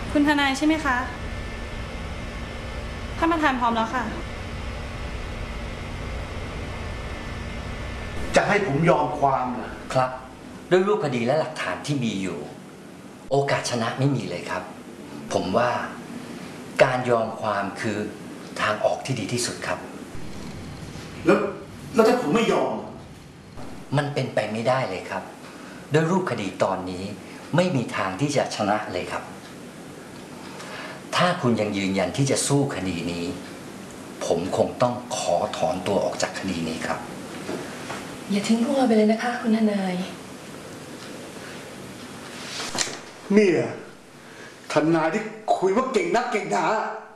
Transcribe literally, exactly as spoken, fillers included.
คุณทนายใช่ไหมคะท่านประธานพร้อมแล้วค่ะจะให้ผมยอมความเหรอครับด้วยรูปคดีและหลักฐานที่มีอยู่โอกาสชนะไม่มีเลยครับผมว่าการยอมความคือทางออกที่ดีที่สุดครับแล้วแล้วถ้าผมไม่ยอมมันเป็นไปไม่ได้เลยครับด้วยรูปคดีตอนนี้ไม่มีทางที่จะชนะเลยครับถ้าคุณยังยืนยันที่จะสู้คดีนี้ผมคงต้องขอถอนตัวออกจากคดีนี้ครับอย่าทิ้งพวกเราไปเลยนะคะคุณทนายเนี่ยทนายที่คุยว่าเก่งนักเก่งหนา